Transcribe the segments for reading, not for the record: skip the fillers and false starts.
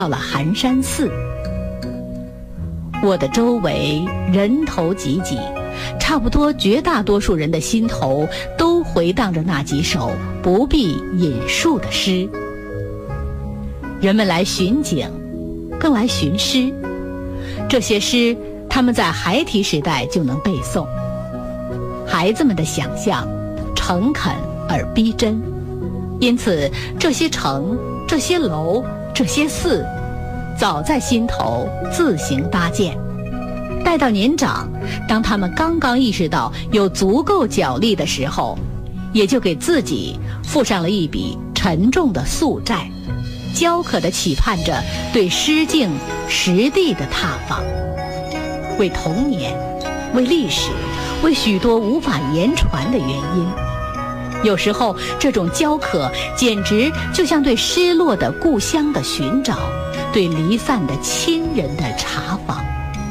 到了寒山寺。我的周围人头济济，差不多绝大多数人的心头都回荡着那几首不必引述的诗。人们来寻景，更来寻诗。这些诗他们在孩提时代就能背诵。孩子们的想象诚恳而逼真，因此这些城、这些楼、这些寺早在心头自行搭建。待到年长，当他们刚刚意识到有足够脚力的时候，也就给自己付上了一笔沉重的宿债，焦渴地期盼着对诗境实地的踏访。为童年，为历史，为许多无法言传的原因，有时候这种焦渴简直就像对失落的故乡的寻找，对离散的亲人的查访。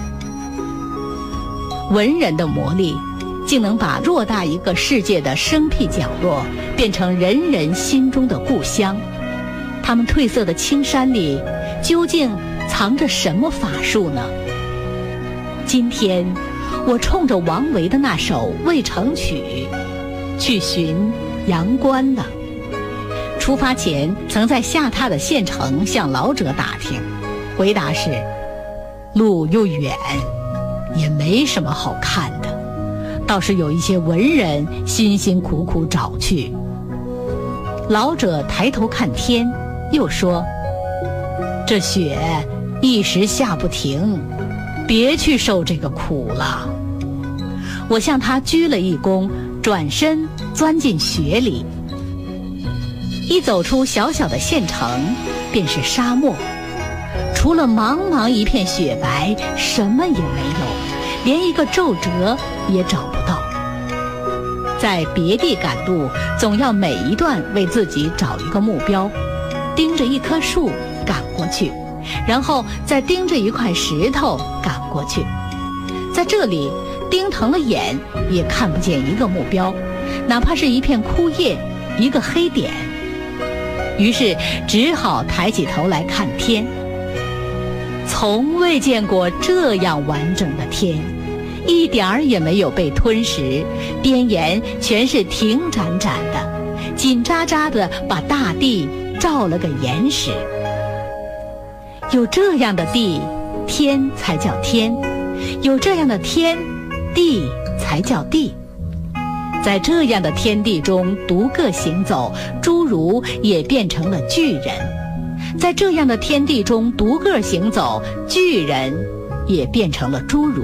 文人的魔力竟能把偌大一个世界的生僻角落变成人人心中的故乡。他们褪色的青山里究竟藏着什么法术呢？今天我冲着王维的那首《渭城曲》去寻阳关了。出发前曾在下榻的县城向老者打听，回答是：路又远，也没什么好看的，倒是有一些文人辛辛苦苦找去。老者抬头看天，又说：这雪一时下不停，别去受这个苦了。我向他鞠了一躬，转身钻进雪里。一走出小小的县城，便是沙漠，除了茫茫一片雪白，什么也没有，连一个皱褶也找不到。在别地赶路，总要每一段为自己找一个目标，盯着一棵树赶过去，然后再盯着一块石头赶过去。在这里盯疼了眼也看不见一个目标，哪怕是一片枯叶，一个黑点。于是只好抬起头来看天。从未见过这样完整的天，一点儿也没有被吞食，边沿全是挺展展的，紧扎扎地把大地罩了个严实。有这样的地，天才叫天；有这样的天，地才叫地。在这样的天地中独个行走，侏儒也变成了巨人；在这样的天地中独个行走，巨人也变成了侏儒。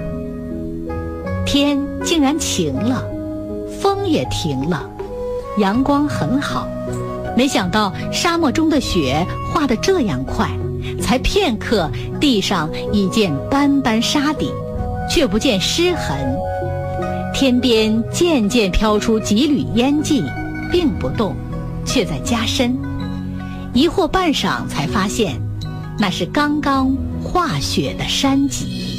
天竟然晴了，风也停了，阳光很好。没想到沙漠中的雪化得这样快，才片刻，地上已见斑斑沙底，却不见湿痕。天边渐渐飘出几缕烟迹，并不动，却在加深。疑惑半晌，才发现那是刚刚化雪的山脊。